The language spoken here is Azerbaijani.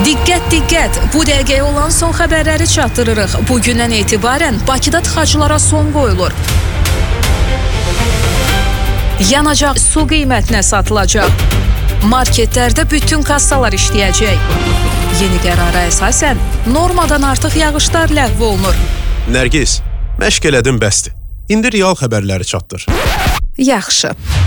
Diqqət, bu dəqiqəyə olan son xəbərləri çatdırırıq. Bugündən etibarən Bakıda tıxaclara son qoyulur. Yanacaq su qiymətinə satılacaq. Marketlərdə bütün kassalar işləyəcək. Yeni qərara əsasən normadan artıq yağışlar ləğv olunur. Nərgiz, məşq elədin bəsdir. İndi real xəbərləri çatdır. Yaxşı.